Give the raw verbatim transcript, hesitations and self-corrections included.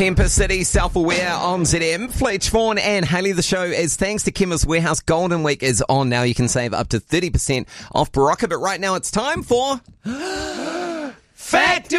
Emper City, Self-Aware on Z M. Fletch Vaughan and Hayley. The show is thanks to Chemist Warehouse. Golden Week is on now. You can save up to thirty percent off Barocca. But right now it's time for... Fact